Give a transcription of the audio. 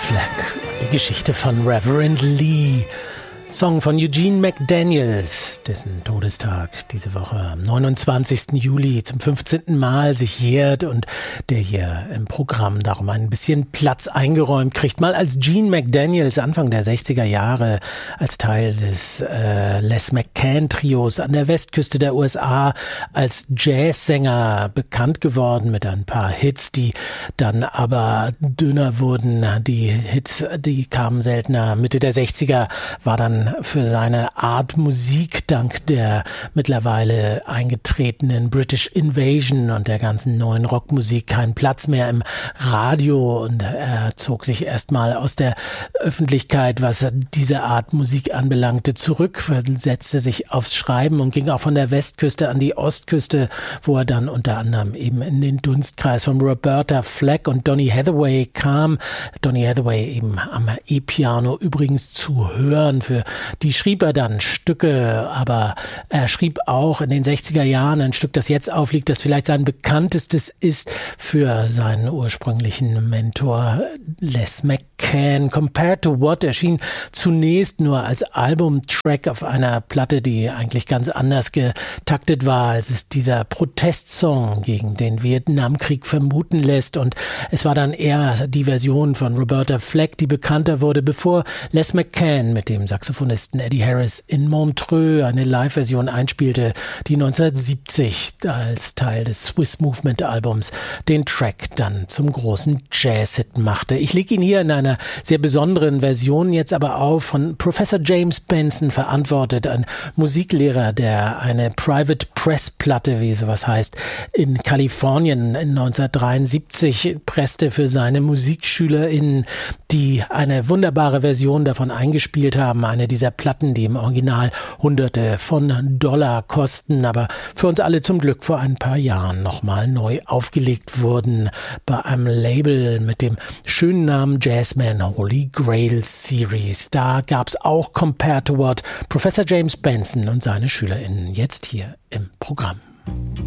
Fleck. Die Geschichte von Reverend Lee. Song von Eugene McDaniels, dessen Todestag diese Woche am 29. Juli zum 15. Mal sich jährt und der hier im Programm darum ein bisschen Platz eingeräumt kriegt. Mal als Gene McDaniels Anfang der 60er Jahre als Teil des Les McCann-Trios an der Westküste der USA als Jazzsänger bekannt geworden mit ein paar Hits, die dann aber dünner wurden. Die Hits, die kamen seltener. Mitte der 60er war dann für seine Art Musik dank der mittlerweile eingetretenen British Invasion und der ganzen neuen Rockmusik kein Platz mehr im Radio und er zog sich erstmal aus der Öffentlichkeit, was diese Art Musik anbelangte, zurück, setzte sich aufs Schreiben und ging auch von der Westküste an die Ostküste, wo er dann unter anderem eben in den Dunstkreis von Roberta Flack und Donny Hathaway kam. Donny Hathaway eben am E-Piano übrigens zu hören, für die schrieb er dann Stücke, aber er schrieb auch in den 60er Jahren ein Stück, das jetzt aufliegt, das vielleicht sein bekanntestes ist für seinen ursprünglichen Mentor Les McCann. Compared to What erschien zunächst nur als Albumtrack auf einer Platte, die eigentlich ganz anders getaktet war, als es dieser Protestsong gegen den Vietnamkrieg vermuten lässt. Und es war dann eher die Version von Roberta Flack, die bekannter wurde, bevor Les McCann mit dem Saxophonisten Eddie Harris in Montreux eine Live-Version einspielte, die 1970 als Teil des Swiss Movement Albums den Track dann zum großen Jazz-Hit machte. Ich lege ihn hier in einer sehr besonderen Version jetzt aber auf, von Professor James Benson verantwortet, ein Musiklehrer, der eine Private Press Platte, wie sowas heißt, in Kalifornien in 1973 presste für seine MusikschülerInnen, die eine wunderbare Version davon eingespielt haben. Eine dieser Platten, die im Original Hunderte von Dollar kosten, aber für uns alle zum Glück vor ein paar Jahren nochmal neu aufgelegt wurden bei einem Label mit dem schönen Namen Jazzman Holy Grail Series. Da gab's auch Compared to What, Professor James Benson und seine SchülerInnen jetzt hier im Programm.